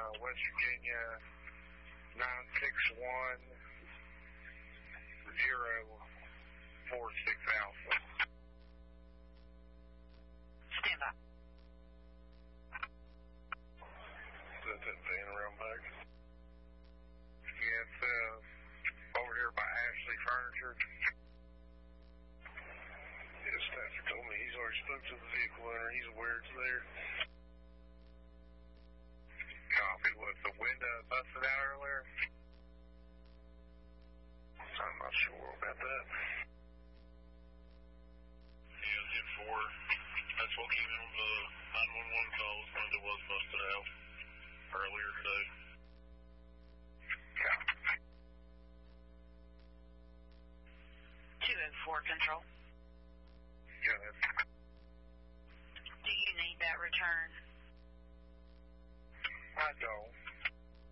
West Virginia, 961-046 Alpha. Stand by. Is that van around back? Yeah, it's over here by Ashley Furniture. Yeah, Stafford told me he's already spoke to the vehicle owner. He's aware it's there. Copy. Was the window busted out earlier? I'm not sure about that. Yeah, 10-4. That's what came in on the 911 call. The window was busted out earlier today. Copy. 204 Control.